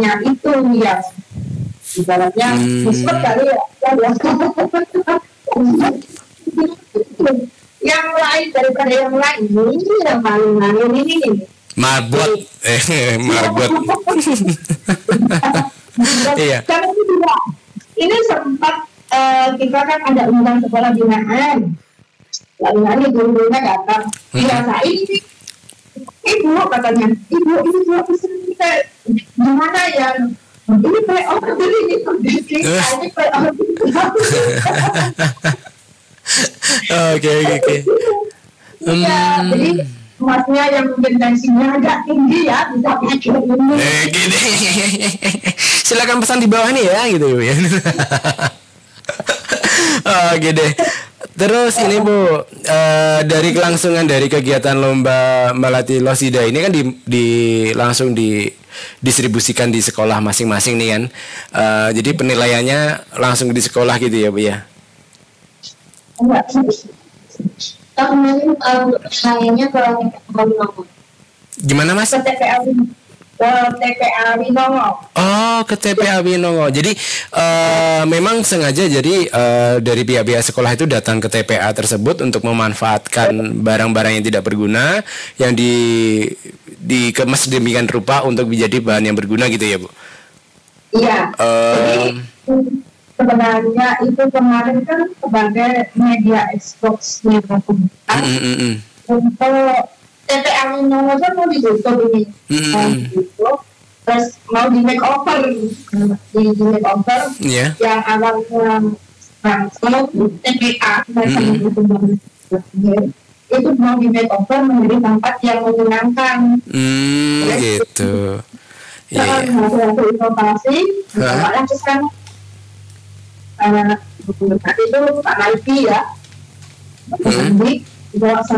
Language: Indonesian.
tempatnya itu yang ibaratnya disebut kali ya, yang lain daripada yang lain ini yang paling lain ini marbot. Iya. Karena itu juga ini sempat kita kan ada undang sekolah binaan, lalu nanti guru-gurunya datang biasain ini ibu katanya ibu ini dua pesan kita gimana ya ini playoff ini playoff. Oke. Ya, jadi masnya yang mungkin tensinya agak tinggi ya bisa pakai ini. Gini. Silakan pesan di bawah nih ya gitu ya. Oke deh. Terus ini Bu, dari kelangsungan dari kegiatan lomba melatih Losida ini kan langsung didistribusikan di sekolah masing-masing nih kan. Jadi penilaiannya langsung di sekolah gitu ya Bu ya. Enggak, kemarin sayangnya ke TPA Winongo. Gimana Mas? Ke TPA Winongo. Oh, ke TPA Winongo. Jadi memang sengaja jadi dari pihak-pihak sekolah itu datang ke TPA tersebut untuk memanfaatkan barang-barang yang tidak berguna yang dikemas demikian rupa untuk menjadi bahan yang berguna gitu ya Bu. Iya. Jadi sebenarnya itu kemarin kan sebagai media expose-nya pemerintah untuk TPA Winongo kan mau ditutup ini, terus mau di makeover, yang awalnya TPA itu mau di makeover menjadi tempat yang menyenangkan. Gitu. Hasil inovasi, bawalah ke sana. Itu Pak Maliki ya, dibawa